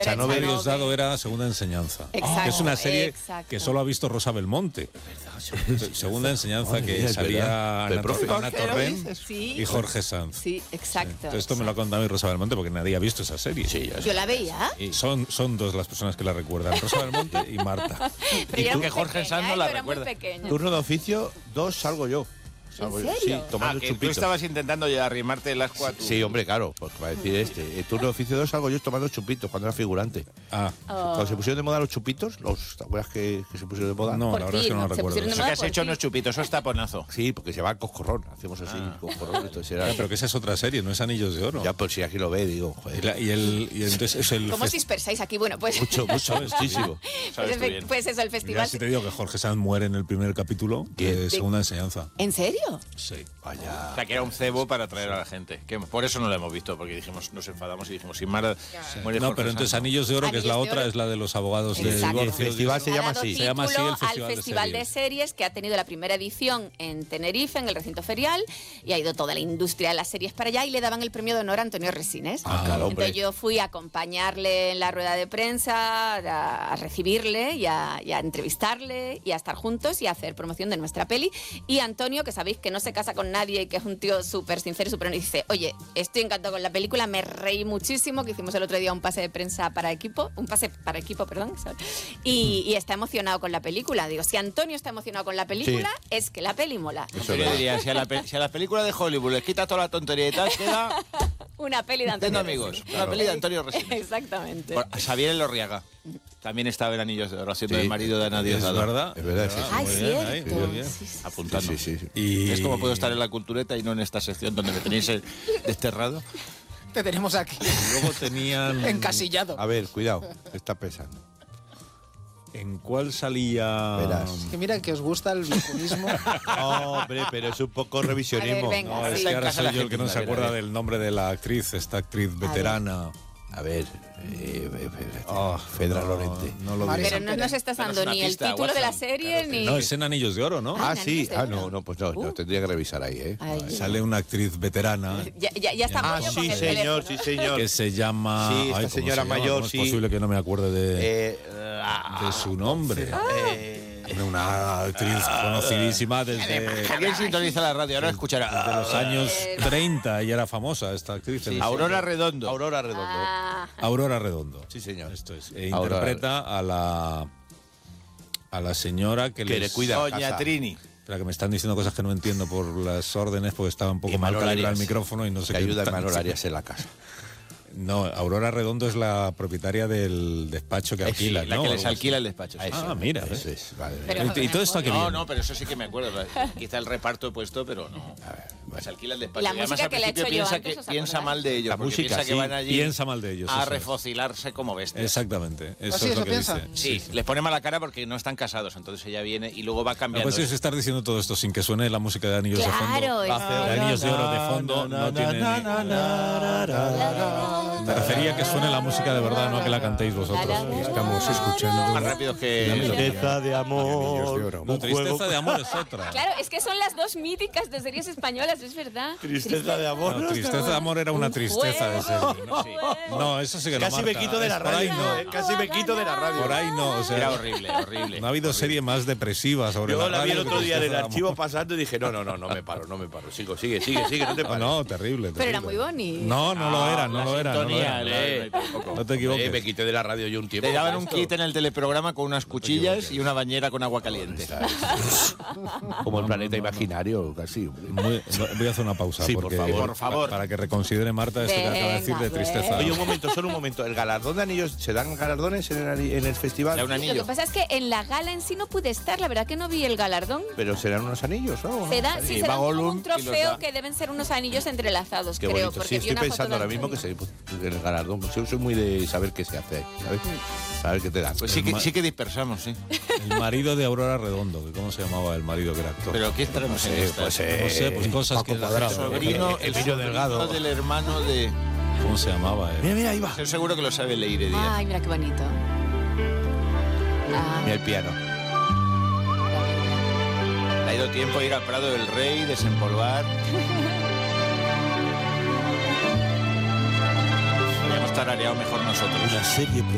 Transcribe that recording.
Chanove Diosdado era Segunda Enseñanza. Exacto, que es una serie exacto. que solo ha visto Rosa Belmonte. Segunda Enseñanza, que salía Ana Torrent y Jorge Sanz. Sí, exacto. Entonces esto me lo ha contado Rosa Belmonte porque nadie ha visto esa serie. Sí, Yo la veía. Y son dos las personas que la recuerdan, Rosa Belmonte y Marta. Pero tú que Jorge Sanz no la recuerda. Turno de oficio, 2 salgo yo. ¿En serio? Sí, tomando que tú chupitos. estabas intentando ya arrimarte el ascua. Sí, hombre, claro, pues va a decir el turno de oficio 2 salgo yo tomando chupitos cuando era figurante. Cuando se pusieron de moda los chupitos, ¿te acuerdas que se pusieron de moda? No, la verdad es que no lo recuerdo. Eso que has hecho unos chupitos, eso es taponazo. Sí, porque se va al coscorrón, hacemos así, coscorrón. Entonces era... Pero que esa es otra serie, no es Anillos de Oro. Ya, pues si aquí lo ve, digo, joder. Y entonces es el... ¿Cómo os dispersáis aquí? Bueno, pues... Muchísimo. Pues eso, el Mira, festival... si te digo que Jorge Sanz muere en el primer capítulo de Segunda Enseñanza. ¿En serio? Sí. Vaya. O sea, que era un cebo para atraer a la gente. Que por eso no lo hemos visto, porque dijimos, nos enfadamos y dijimos, sin Mara muere No, Jorge pero entonces Sanz. Anillos de Oro, que es la Anillos de otra, Oro. es la de los abogados de Exacto. divorcio. El festival se llama así. Se llama así el al Festival de Series, que ha tenido la primera edición en Tenerife, en el recinto ferial, y ha ido toda la industria de las series para allá y le daban el premio de honor a Antonio Resines. Claro, hombre. Entonces yo fui a acompañarle en la rueda de prensa, a recibirle y a entrevistarle y a estar juntos y a hacer promoción de nuestra peli. Y Antonio, que sabéis que no se casa con nadie y que es un tío súper sincero y súper honesto, dice, oye, estoy encantado con la película, me reí muchísimo, que hicimos el otro día un pase para equipo, perdón, y está emocionado con la película. Digo, si Antonio está emocionado con la película, es que la peli mola. Eso yo diría, si a la película de Hollywood les quita toda la tontería y tal, queda una peli de Antonio amigos, Resines. una peli de Antonio Resines. Exactamente. Xavier Elorriaga también estaba en Anillos de Oro, haciendo el marido de Ana Es Diosdado. verdad. Es verdad, sí. Ay, Muy bien, ahí, cierto. muy bien. Sí, sí. Apuntando. Sí. Y Es como puedo estar en la cultureta y no en esta sección donde me tenéis desterrado. Te tenemos aquí, luego tenían... encasillado. A ver, cuidado, está pesando. ¿En cuál salía...? Verás. Que mira que os gusta el vinculismo. Hombre, pero es un poco revisionismo. A ver, venga. No, es Sí. que ahora Casa de soy yo el que no se Argentina, acuerda del nombre de la actriz, esta actriz veterana. A ver, Fedra Lorente. No lo María digo. Pero no nos estás Pero es dando una ni el pista, título de la Watson. serie ni... No, es en Anillos de Oro, ¿no? Ah, sí. Anillos de Oro. No, pues no, tendría que revisar ahí, ¿eh? Ay, Sale una actriz veterana ya está Ah, Pollo con sí, el señor, teléfono. sí, señor. que se llama... Sí, esta ¿cómo señora se llama? mayor, ¿Cómo sí. Es posible que no me acuerde de su nombre. Ah. Una actriz conocidísima desde ¿Alguien sintoniza la radio? Ahora escuchará. los años 30. Ella era famosa, esta actriz. Aurora Redondo. Aurora Redondo. Ah, Aurora Redondo. Sí, señor. Esto es. Aurora. Interpreta a la señora que Que le les... cuida. Doña casa. Trini. Espera, que me están diciendo cosas que no entiendo por las órdenes, porque estaba un poco Y mal Manol calibrado el Arias, micrófono y no sé que qué. ayuda a están Manol diciendo. Arias en la casa. No, Aurora Redondo es la propietaria del despacho que alquila, Sí, la ¿no? que les Algo así. alquila el despacho. sí. Ah, mira. Eso es, vale. Pero- ¿Y todo esto a qué No, viene? no, pero eso sí que me acuerdo. Quizá el reparto he puesto, pero no. Se alquila el despacho. La Y además música al que le he principio hecho yo piensa, antes, ¿os piensa acordáis? mal de ellos. La porque música, piensa que sí, van allí piensa mal de ellos, a eso es. refocilarse como bestias. Exactamente. Eso ¿Ah, sí, es lo eso que piensa? dice. Sí, les pone mala cara porque no están casados. Entonces ella viene y luego va Lo que cambiando. pasa es que estar diciendo todo esto sin que suene la música de Anillos Claro, de fondo. es- De Anillos de Oro de fondo no tiene Me refería a que suene la música de verdad, no a que la cantéis vosotros. Estamos escuchando más rápidos que... Tristeza de amor. No, Tristeza de amor es otra. Claro, es que son las dos míticas de series españolas, es verdad. Tristeza de amor. No, Tristeza de amor era una tristeza de serie. ¿no? Sí. No, eso sí que no, Casi me Marta. quito de la Es por ahí radio. no. Casi me quito de la radio. Por ahí no, o sea, Era horrible, horrible. no ha habido serie más depresiva sobre Yo la la vi el radio que otro día en el Tristeza de archivo amor. pasando y dije, no me paro. Sigue, no te No, pares. no, terrible. Pero era terrible. muy bonito. No, no lo era, no lo era. No lo sintonía, era. tampoco. No te equivoques. Me quité de la radio yo un tiempo. Te daban un kit en el teleprograma con unas cuchillas y una bañera con agua caliente. Como el planeta imaginario, casi. Voy a hacer una pausa. Sí, porque, por favor. Para que reconsidere Marta esto que acaba de decir de Venga, tristeza. Oye, solo un momento. ¿El galardón de anillos, se dan galardones en el festival? Da un Lo anillo. que pasa es que en la gala en sí no pude estar, la verdad que no vi el galardón. Pero serán unos anillos, ¿no? Se da, sí, Y se va da como Gollum un y los trofeo da. que deben ser unos anillos entrelazados, Qué creo. bonito. Porque Sí, vi estoy una foto pensando de ahora mismo que Antonio. se el galardón. Pues yo soy muy de saber qué se hace, ¿sabes? Saber qué te dan. Pues sí que dispersamos, sí. El marido de Aurora Redondo, que ¿cómo se llamaba el marido que era actor? Pero ¿qué estaremos en esta? no sé, pues cosas que... Sobrino, el niño delgado. del hermano de... ¿Cómo se llamaba? Mira, ahí va. Estoy seguro que lo sabe Leire Díaz. Ay, mira qué bonito. Ah, Mira el piano. Ha ido tiempo a ir al Prado del Rey, desempolvar. Habíamos tarareado mejor nosotros. Una serie